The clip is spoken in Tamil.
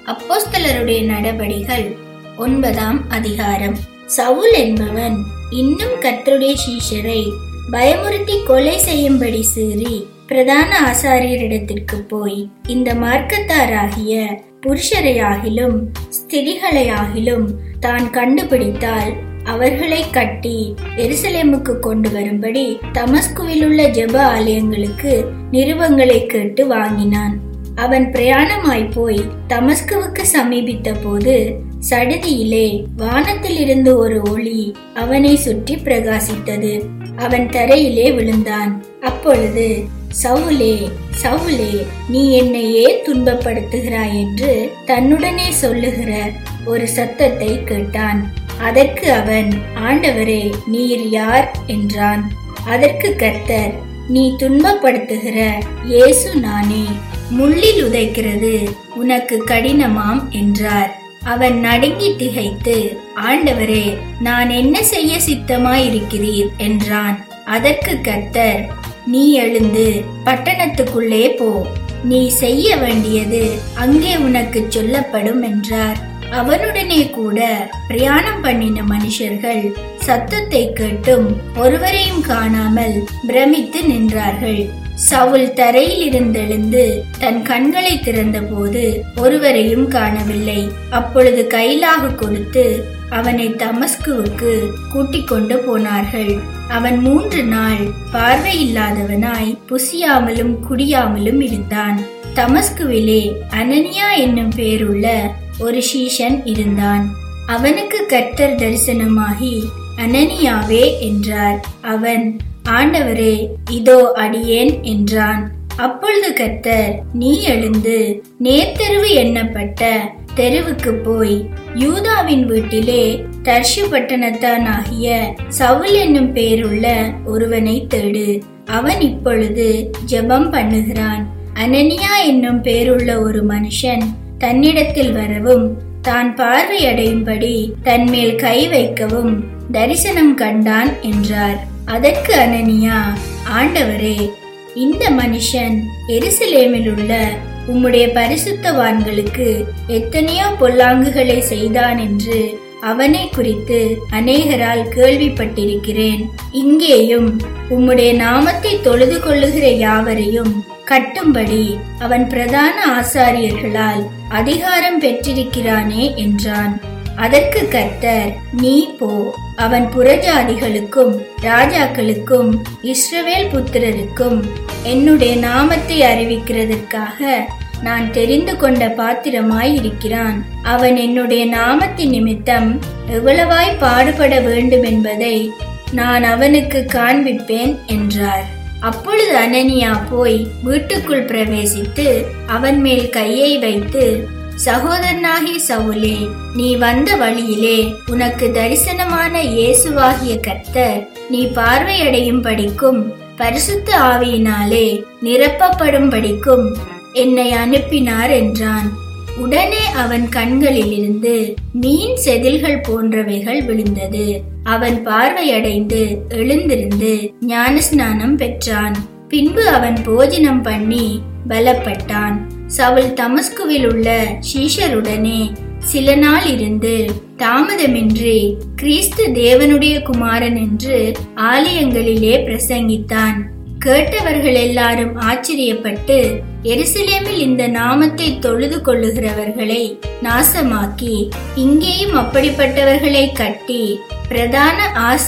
அப்போஸ்தலருடைய நடபடிகள் 9ஆம் அதிகாரம். சவுல் என்பவன் இன்னும் கர்த்தருடைய சீஷரை பயமுறுத்தி கொலை செய்யும்படி சீறி பிரதான ஆசாரியரிடத்திற்கு போய், இந்த மார்க்கத்தாராகிய புருஷரையாகிலும் ஸ்திரீகளையாகிலும் தான் கண்டுபிடித்தால் அவர்களை கட்டி எருசலேமுக்கு கொண்டு வரும்படி தமஸ்குவில் உள்ள ஜெப ஆலயங்களுக்கு நிருபங்களை கேட்டு வாங்கினான். அவன் பிரயாணமாய் போய் தமஸ்குவுக்கு சமீபித்த போது சடுதியிலே வானத்தில் இருந்து ஒரு ஒளி அவனை சுற்றி பிரகாசித்தது. அவன் தரையிலே விழுந்தான். அப்பொழுது, சவுலே, சவுலே, நீ என்னையே துன்பப்படுத்துகிறாய் என்று தன்னுடனே சொல்லுகிற ஒரு சத்தத்தை கேட்டான். அதற்கு அவன், ஆண்டவரே, நீர் யார் என்றான். அதற்கு கர்த்தர், நீ துன்பப்படுத்துகிற இயேசு நானே. முள்ளில் உதைக்கிறது உனக்கு கடினமாம் என்றார். அவன் நடுங்கி திகைத்து, ஆண்டவரே, நான் என்ன செய்ய சித்தமாயிருக்கிறீர் என்றான். அதற்கு கர்த்தர், நீ எழுந்து பட்டணத்துக்குள்ளே போ, நீ செய்ய வேண்டியது அங்கே உனக்கு சொல்லப்படும் என்றார். அவனுடனே கூட பிரயாணம் பண்ணின மனுஷர்கள் சத்தத்தை கேட்டும் ஒருவரையும் காணாமல் பிரமித்து நின்றார்கள். சவுல் தரையில் இருந்தெழுந்து தன் கண்களை திறந்த போது ஒருவரையும் காணவில்லை. அப்பொழுது கைலாகு கொடுத்து அவனை தமஸ்குவுக்கு கூட்டிக் கொண்டு போனார்கள். அவன் 3 நாள் பார்வையில்லாதவனாய் புசியாமலும் குடியாமலும் இருந்தான். தமஸ்குவிலே அனனியா என்னும் பேருள்ள ஒரு சீஷன் இருந்தான். அவனுக்கு கர்த்தர் தரிசனமாகி, அனனியாவே என்றார். அவன், ஆண்டவரே, இதோ அடியேன் என்றான். அப்பொழுது கர்த்தர், நீ எழுந்து நேர்த்தெருவு எண்ணப்பட்ட தெருவுக்கு போய் யூதாவின் வீட்டிலே தர்ஷு பட்டணத்தானாகிய சவுல் என்னும் பேருள்ள ஒருவனை தேடு. அவன் இப்பொழுது ஜெபம் பண்ணுகிறான். அனனியா என்னும் பேருள்ள ஒரு மனுஷன் தன்னிடத்தில் வரவும் தான் பார்வையடையும்படி தன்மேல் கை வைக்கவும் தரிசனம் கண்டான் என்றார். அதற்கு அனனியா, ஆண்டவரே, இந்த மனுஷன் எருசலேமில் உள்ள உம்முடைய பரிசுத்தவான்களுக்கு எத்தனையோ பொல்லாங்குகளை செய்தான் என்று அவனை குறித்து அநேகரால் கேள்விப்பட்டிருக்கிறேன். இங்கேயும் உம்முடைய நாமத்தை தொழுது கொள்ளுகிற யாவரையும் கட்டும்படி அவன் பிரதான ஆசாரியர்களால் அதிகாரம் பெற்றிருக்கிறானே என்றான். அதற்கு கர்த்தர், நீ போ, அவன் புறஜாதிகளுக்கும் ராஜாக்களுக்கும் இஸ்ரவேல் புத்திரருக்கும் என்னுடைய நாமத்தை அறிவிக்கிறதற்காக நான் தெரிந்து கொண்ட பாத்திரமாய் இருக்கிறான். அவன் என்னுடைய நாமத்தின் நிமித்தம் எவ்வளவாய் பாடுபட வேண்டும் என்பதை நான் அவனுக்கு காண்பிப்பேன் என்றார். அப்பொழுது அனனியா போய் வீட்டுக்குள் பிரவேசித்து அவன் மேல் கையை வைத்து, சகோதரனாகிய சவுலே, நீ வந்த வழியிலே உனக்கு தரிசனமான இயேசுவாகிய கர்த்தர் நீ பார்வையடையும் படிக்கும் பரிசுத்த ஆவியினாலே நிரப்பப்படும் படிக்கும் என்னை அனுப்பினார் என்றான். உடனே அவன் கண்களில் இருந்து மீன் செதில்கள் போன்றவைகள் விழுந்தது. அவன் பார்வையடைந்து எழுந்திருந்து ஞானஸ்நானம் பெற்றான். பின்பு அவன் போஜனம் பண்ணி பலப்பட்டான். சவுல் தமஸ்குவில் உள்ள சீஷருடனே சில நாள் இருந்து தாமதமின்றி கிறிஸ்து தேவனுடைய குமாரன் என்று ஆலயங்களிலே பிரசங்கித்தான். கேட்டவர்கள் எல்லாரும் ஆச்சரியப்பட்டு, எருசலேமில் இந்த நாமத்தை தொழுது கொள்ளுகிறவர்களை நாசமாக்கி இங்கேயும் அப்படிப்பட்டவர்களை கட்டி பிரதான